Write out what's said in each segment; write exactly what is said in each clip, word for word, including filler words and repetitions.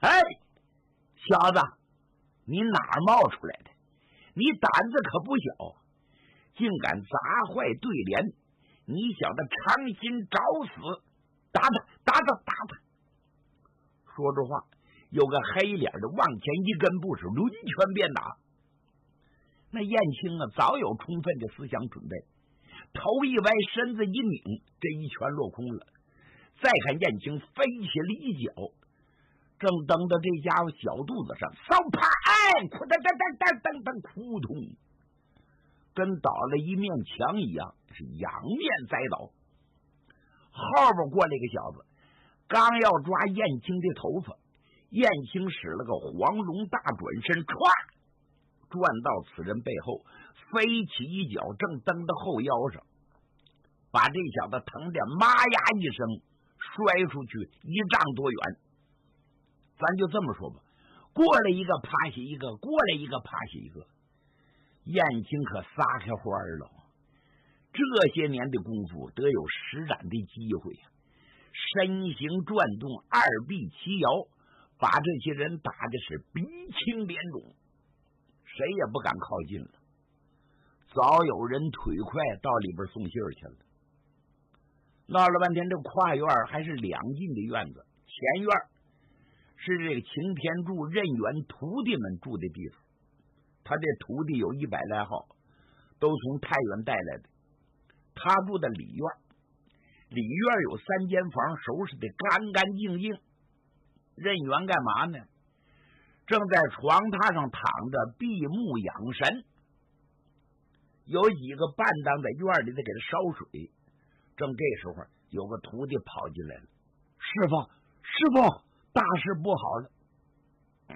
哎，小子，你哪儿冒出来的？你胆子可不小，竟敢砸坏对联！你小子偿心找死！打他，打他，打他！说着话，有个黑脸的往前一根步，是抡拳便打。那燕青啊，早有充分的思想准备，头一歪，身子一拧，这一拳落空了。再看燕青飞起了一脚，正蹬到这家伙小肚子上，嗖啪！哎，哭噔噔噔噔噔噔，扑通，跟倒了一面墙一样，是仰面栽倒。后边过来一个小子，刚要抓燕青的头发，燕青使了个黄龙大转身，歘，转到此人背后，飞起一脚，正蹬到后腰上，把这小子疼得妈呀一声，摔出去一丈多远。咱就这么说吧，过来一个趴下一个，过来一个趴下一个，燕青可撒开花了。这些年的功夫得有施展的机会呀，身形转动，二臂齐摇，把这些人打的是鼻青脸肿，谁也不敢靠近了。早有人腿快到里边送信儿去了。闹了半天，这跨院还是两进的院子，前院是这个擎天柱任元徒弟们住的地方。他这徒弟有一百来号，都从太原带来的。他住的里院，里院有三间房，收拾的干干净净。任元干嘛呢？正在床榻上躺着闭目养神。有几个伴当在院里的给他烧水。正这时候，有个徒弟跑进来了：“师傅，师傅，大事不好了！”嗯，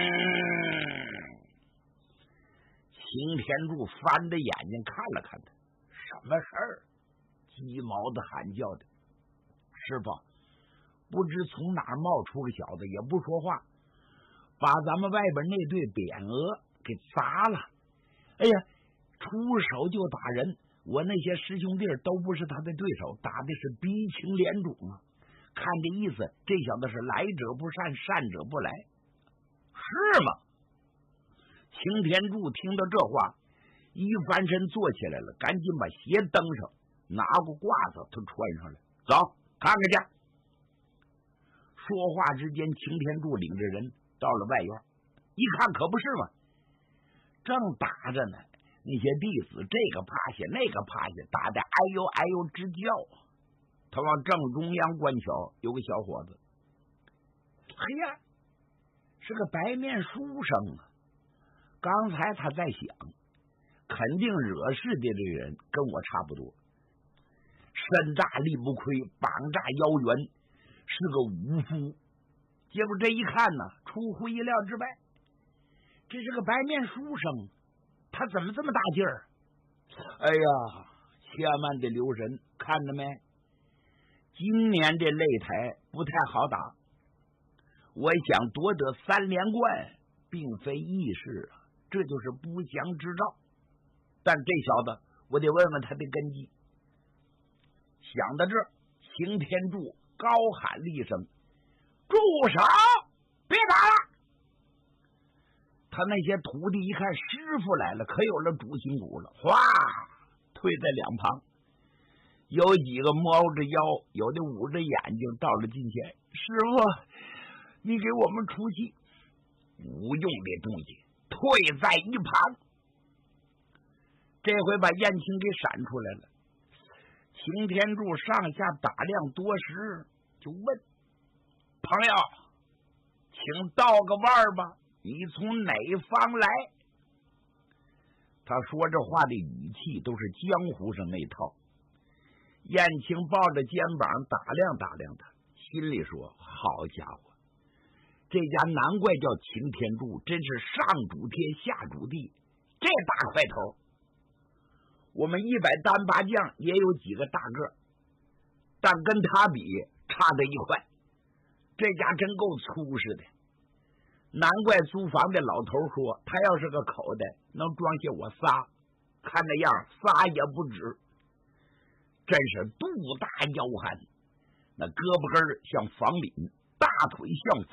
擎天柱翻着眼睛看了看他。什么事儿？鸡毛的喊叫的。师傅，不知从哪儿冒出个小子，也不说话，把咱们外边那对匾额给砸了。哎呀，出手就打人，我那些师兄弟都不是他的对手，打的是鼻青脸肿啊！看这意思，这小子是来者不善，善者不来，是吗？擎天柱听到这话，一翻身坐起来了，赶紧把鞋蹬上，拿过褂子他穿上了，走，看看去。说话之间，擎天柱领着人到了外院，一看可不是嘛，正打着呢，那些弟子这个趴下那个趴下，打得哎呦哎呦直叫。他往正中央观瞧，有个小伙子，嘿呀，是个白面书生啊。刚才他在想，肯定惹事的这人跟我差不多，身大力不亏，膀大腰圆，是个武夫。结果这一看呢，出乎意料之外，这是个白面书生，他怎么这么大劲儿？哎呀，千万得留神，看着没？今年这擂台不太好打，我想夺得三连冠，并非易事啊，这就是不祥之兆。但这小子，我得问问他的根基。想到这儿，擎天柱高喊了一声：“住手！别打了！”他那些徒弟一看师傅来了，可有了主心骨了，哗，退在两旁。有几个猫着腰，有的捂着眼睛到了近前：“师傅，你给我们出气。”无用的东西，退在一旁。这回把燕青给闪出来了。擎天柱上下打量多时，就问：“朋友，请道个腕儿吧，你从哪方来？”他说这话的语气都是江湖上那套。燕青抱着肩膀打量打量他，心里说：“好家伙，这家难怪叫擎天柱，真是上主天下主地，这大块头。我们一百单八将也有几个大个，但跟他比差得一块。这家真够粗实的，难怪租房的老头说，他要是个口袋，能装下我仨，看那样仨也不止。真是肚大腰憨，那胳膊根像房顶，大腿像